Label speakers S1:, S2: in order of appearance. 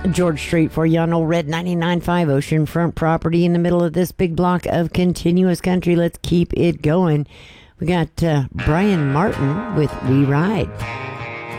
S1: George Strait for you on old Red 99.5 oceanfront property in the middle of this big block of continuous country. Let's keep it going. We got Brian Martin with We Ride.